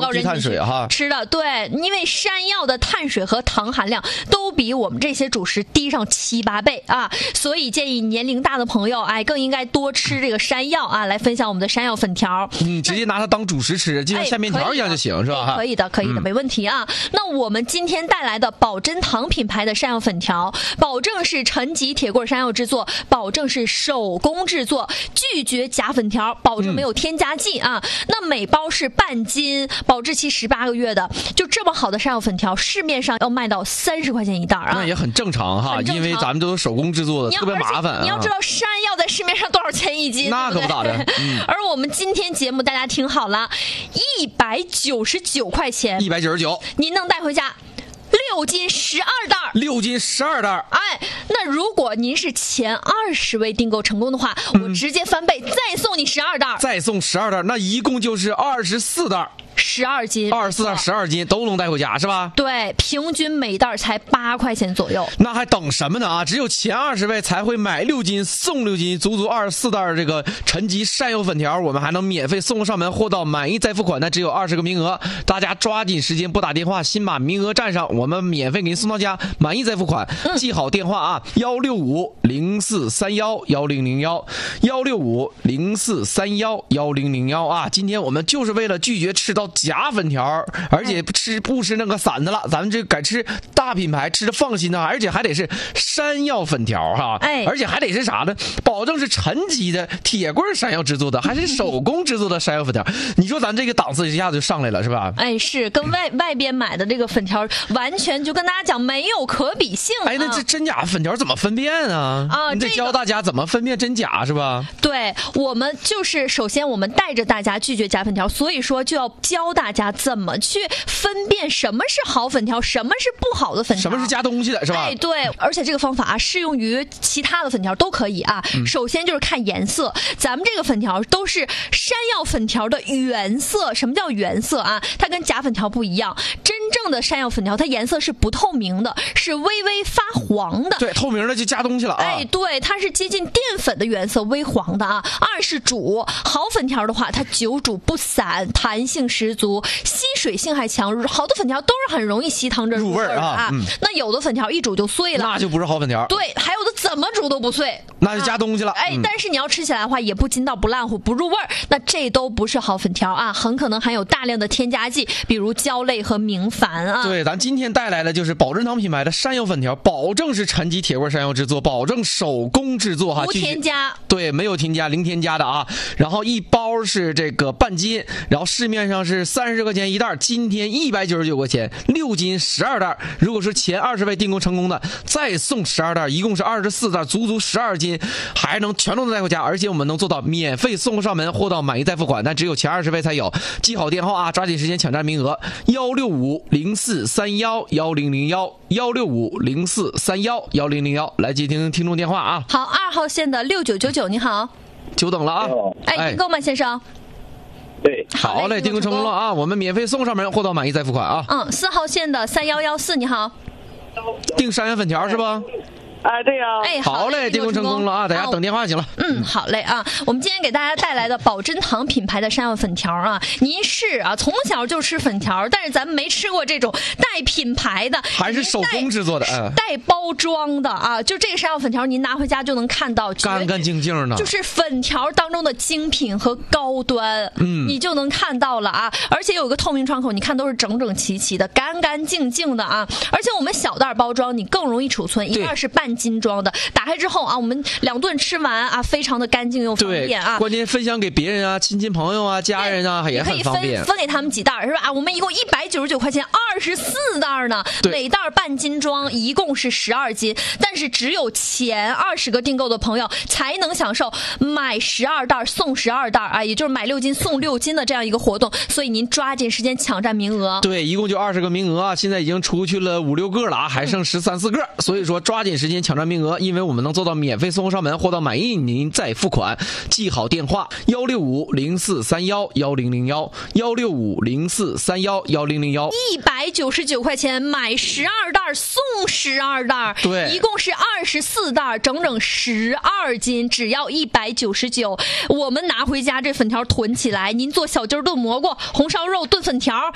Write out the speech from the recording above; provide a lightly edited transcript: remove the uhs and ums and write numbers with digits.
高低碳水哈吃的。对，因为山药的碳水和糖含量都比我们这些主食低上7、8倍啊，所以建议年龄大的朋友更应该多吃这个山药啊。来分享我们的山药粉条， 直接拿它当主食吃，就像下面条一样就行，是吧？ 可以的，没问题啊。那我们今天带来的宝珍堂品牌的山药粉条，保证是陈吉铁棍山药制作，保证是手工制作，拒绝假粉条，保证没有添加剂啊。那每包是半斤，保质期18个月的，就这么好的山药粉条，市面上要卖到30块钱一袋啊。 那也很正常哈，因为咱们都是手工制作的，特别麻烦。 你要知道山药在市面上多少钱一斤？ 那可不咋的。 而我们今天节目大家听好了，199块钱 ，199， 您能带回家6斤12袋 ，6斤12袋。 那如果您是前20位订购成功的话，我直接翻倍，再送你12袋， 再送12袋，那一共就是24袋。 12斤 ，24袋12斤都能带回家是吧？ 对，平均每袋才8块钱左右。 那还等什么呢啊？只有前20位才会买6斤送6斤，足足24袋这个陈吉山药粉条，我们还能免费送上门，货到满意再付款。那只有20个名额，大家抓紧时间拨打电话，先把名额占上，我们免费给您送到家，满意再付款。记好电话啊，16504311001，16504311001啊！今天我们就是为了拒绝吃到假粉条，而且不吃那个散的了，咱们这改吃大品牌，吃的放心的，而且还得是山药粉条哈，而且还得是啥呢？保证是陈吉的铁棍山药制作的，还是手工制作的山药粉条。你说咱这个档次一下子就上来了，是吧？ 是跟外边买的这个粉条完全就跟大家讲没有可比性。 那这真假粉条怎么分辨啊？你得教大家怎么分辨真假是吧？ 对，我们就是首先我们带着大家拒绝假粉条，所以说就要教大家怎么去分辨什么是好粉条，什么是不好的粉条， 什么是加东西的，是吧？ 对，而且这个方法适用于其他的粉条都可以啊。首先就是看颜色，咱们这个粉条都是山药粉条的原色。什么叫原色啊？它跟假粉条不一样，真正的山药粉条它颜色是不透明的，是微微发黄的。 对，透明的就加东西了啊。 对，它是接近淀粉的原色，微黄的啊。2是煮，好粉条的话，它久煮不散，弹性十足，吸水性还强。好的粉条都是很容易吸汤汁入味啊。那有的粉条一煮就碎了， 那就不是好粉条。 对，还有的怎么煮都不碎， 那就加东西了。 但是你要吃起来的话，也不筋道、不烂糊、不入味儿，那这都不是好粉条啊，很可能含有大量的添加剂，比如胶类和明矾啊。 对，咱今天带来的就是宝珍堂品牌的山药粉条，保证是陈吉铁棍山药制作，保证手工制作哈， 无添加。 对，没有添加，零添加的啊。然后一包是这个半斤，然后市面上是30块钱一袋，今天199块钱，6斤12袋。如果是前20位订购成功的，再送12袋，一共是24袋，足足12斤，还能全都能带回家，而且我们能做到免费送上门，货到满意再付款，但只有前20位才有。记好电话啊，抓紧时间抢占名额，16504311001，16504311001，来接听听众电话啊。 好，2号线的6999，你好， 久等了啊。 订购吗，先生？ 对， 好嘞，订购成功了啊，我们免费送上门，货到满意再付款啊。 4号线的3114，你好， 订山药粉条是吧？ 对呀。 好嘞，订购成功了啊，大家等电话就行了。 好嘞啊，我们今天给大家带来的宝珍堂品牌的山药粉条啊，您是从小就吃粉条，但是咱们没吃过这种带品牌的， 还是手工制作的， 带包装的啊，就这个山药粉条，您拿回家就能看到， 干干净净的， 就是粉条当中的精品和高端，你就能看到了啊，而且有个透明窗口，你看都是整整齐齐的，干干净净的啊，而且我们小袋包装，你更容易储存，一袋是半斤装的，打开之后啊，我们2顿吃完啊，非常的干净又方便啊。 关键分享给别人啊，亲戚朋友啊，家人啊，也很方便。 分给他们几袋是吧？我们一共199块钱，24袋呢，每袋半斤装，一共是12斤。但是只有前20个订购的朋友才能享受买12袋送12袋啊，也就是买6斤送6斤的这样一个活动。所以您抓紧时间抢占名额。 对，一共就20个名额啊，现在已经出去了5、6个了啊，还剩13、14个。所以说抓紧时间抢占名额，因为我们能做到免费送上门，货到满意您再付款。记好电话 16504311001，16504311001，199块钱买12袋送12袋， 对， 一共是24袋，整整12斤，只要199。我们拿回家这粉条囤起来，您做小鸡炖蘑菇、红烧肉炖粉条，